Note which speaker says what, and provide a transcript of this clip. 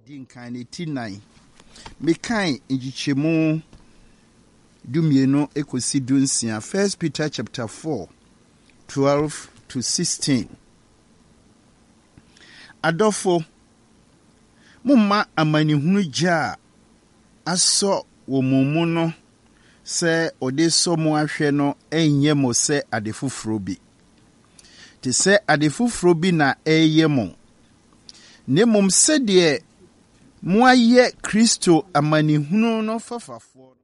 Speaker 1: Dinkane Tinai. Mekai Injichemu Dumieno Ekosi Dunsia. 1 Peter chapter 4, 12 to 16. Adofo Mumma amanihunu ja aso wo mumu no se ode so mo ahwe no enye mo se adefufuro bi. Te se adefufuro bi na eye mo. Ne mum se de mo aye Kristo amanihunu no fafafo.